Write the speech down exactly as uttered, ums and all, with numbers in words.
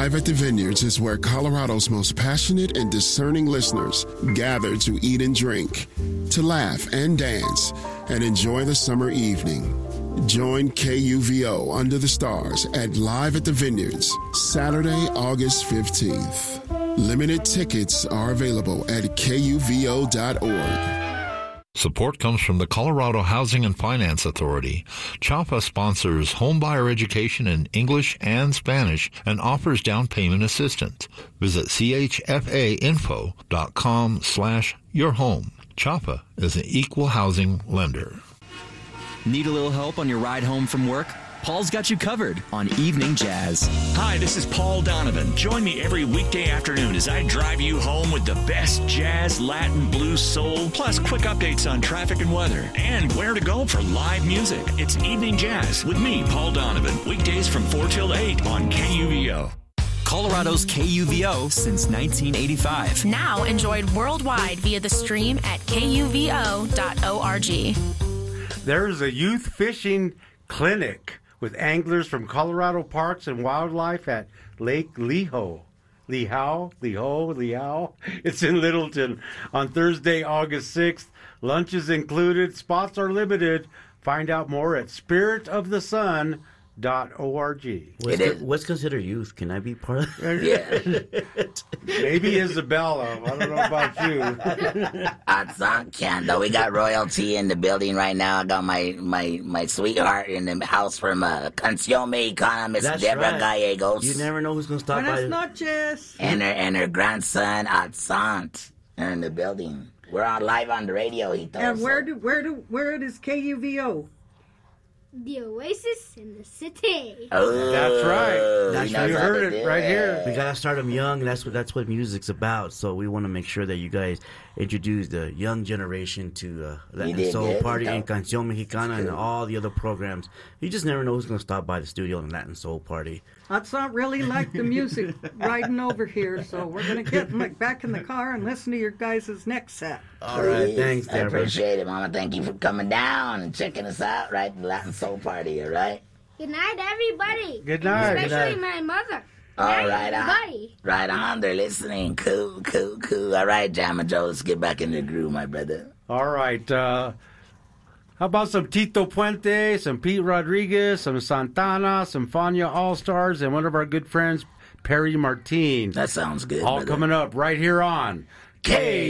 Live at the Vineyards is where Colorado's most passionate and discerning listeners gather to eat and drink, to laugh and dance, and enjoy the summer evening. Join K U V O Under the Stars at Live at the Vineyards, Saturday, August fifteenth. Limited tickets are available at K U V O dot org. Support comes from the Colorado Housing and Finance Authority. CHAPA sponsors homebuyer education in English and Spanish and offers down payment assistance. Visit chfainfo.com slash your home. CHAPA is an equal housing lender. Need a little help on your ride home from work? Paul's got you covered on Evening Jazz. Hi, this is Paul Donovan. Join me every weekday afternoon as I drive you home with the best jazz, Latin, blues, soul, plus quick updates on traffic and weather, and where to go for live music. It's Evening Jazz with me, Paul Donovan, weekdays from four till eight on K U V O. Colorado's K U V O since nineteen eighty-five. Now enjoyed worldwide via the stream at K U V O dot org. There is a youth fishing clinic with anglers from Colorado Parks and Wildlife at Lake Leho. Lehau, Leho, Lehau. It's in Littleton on Thursday, August sixth. Lunch is included. Spots are limited. Find out more at spirit of the sun dot org. What's, co- what's considered youth? Can I be part of that? Yeah. Maybe Isabella. I don't know about you. At San Candle, we got royalty in the building right now. I got my my, my sweetheart in the house from uh, Canción Mexicana, Miss Deborah right. Gallegos. You never know who's going to stop Buenas by. noches. And her, and her grandson, Atzant, are in the building. We're on live on the radio, he told And us. where do where do where is K U V O? The Oasis in the City. Oh, that's right. That's right. You heard it right here. We gotta start them young. That's what that's what music's about. So we want to make sure that you guys introduce the young generation to uh, Latin did Soul good. Party No. and Canción Mexicana and all the other programs. You just never know who's gonna stop by the studio and Latin Soul Party. That's not really like the music riding over here, so we're going to get in- back in the car and listen to your guys' next set. All right, thanks, I Deborah. appreciate it, Mama. Thank you for coming down and checking us out, right? The Latin Soul Party, all right? Good night, everybody. Good night. Especially Good my mother. All Night, right, on. everybody. Right on, they're listening. Cool, cool, cool. All right, Jamma Joe, let's get back in the groove, my brother. All right. Uh, how about some Tito Puente, some Pete Rodriguez, some Santana, some Fania All-Stars, and one of our good friends, Perry Martin. That sounds good, All brother. coming up right here on K